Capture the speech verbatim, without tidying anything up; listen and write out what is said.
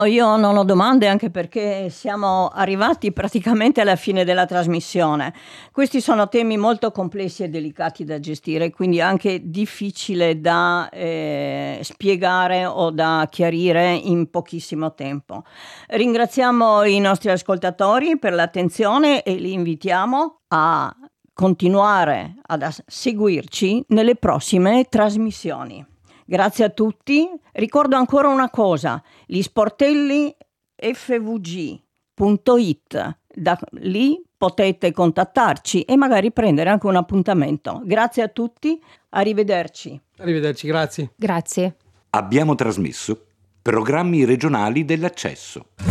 Io non ho domande, anche perché siamo arrivati praticamente alla fine della trasmissione. Questi sono temi molto complessi e delicati da gestire, quindi anche difficile da eh, spiegare o da chiarire in pochissimo tempo. Ringraziamo i nostri ascoltatori per l'attenzione e li invitiamo a continuare ad seguirci nelle prossime trasmissioni. Grazie a tutti. Ricordo ancora una cosa: gli sportelli f v g punto i t, da lì potete contattarci e magari prendere anche un appuntamento. Grazie a tutti, arrivederci. Arrivederci, grazie. Grazie. Abbiamo trasmesso Programmi regionali dell'accesso.